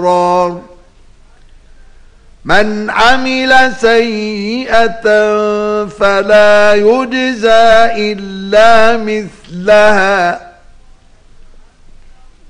الأبرار من عمل سيئة فلا يجزى إلا مثلها